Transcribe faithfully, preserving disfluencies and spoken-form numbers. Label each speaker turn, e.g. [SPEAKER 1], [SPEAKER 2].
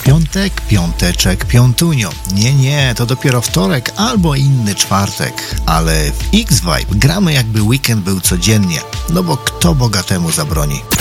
[SPEAKER 1] Piątek, piąteczek, piątunio. Nie, nie, to dopiero wtorek albo inny czwartek. Ale w X-Vibe gramy jakby weekend był codziennie. No bo kto bogatemu zabroni?